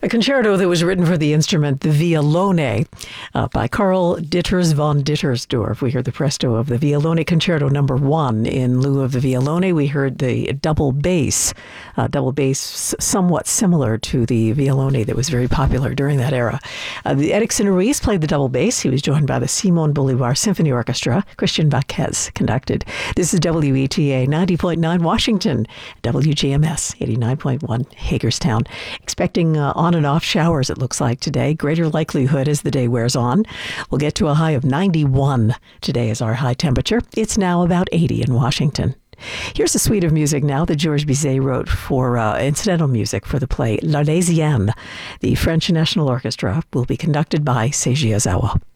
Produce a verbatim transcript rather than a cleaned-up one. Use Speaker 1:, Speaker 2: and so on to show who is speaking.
Speaker 1: A concerto that was written for the instrument, the violone, uh, by Karl Ditters von Dittersdorf. We heard the presto of the violone concerto number one. In lieu of the violone, we heard the double bass, uh, double bass somewhat similar to the violone that was very popular during that era. Uh, the Erickson Ruiz played the double bass. He was joined by the Simon Bolivar Symphony Orchestra. Christian Vaquez conducted. This is W E T A ninety point nine Washington, W G M S eighty-nine point one Hagerstown. Expecting uh, on and off showers, it looks like today. Greater likelihood as the day wears on. We'll get to a high of ninety-one today as our high temperature. It's now about eighty in Washington. Here's a suite of music now that Georges Bizet wrote for uh, incidental music for the play L'Arlésienne. The French National Orchestra will be conducted by Seiji Ozawa.